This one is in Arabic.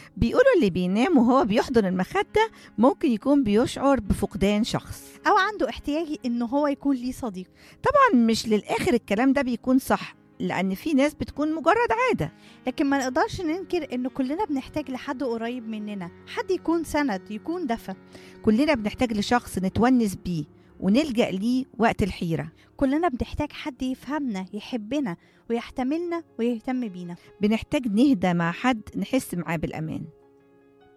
بيقولوا اللي بينام وهو بيحضن المخدة ممكن يكون بيشعر بفقدان شخص. أو عنده احتياج إنه هو يكون ليه صديق. طبعا مش للآخر الكلام ده بيكون صح، لأن في ناس بتكون مجرد عادة. لكن ما نقدرش ننكر إنه كلنا بنحتاج لحد قريب مننا، حد يكون سند، يكون دفى. كلنا بنحتاج لشخص نتونس بيه ونلجأ ليه وقت الحيرة. كلنا بنحتاج حد يفهمنا، يحبنا ويحتملنا ويهتم بينا. بنحتاج نهدى مع حد نحس معاه بالأمان.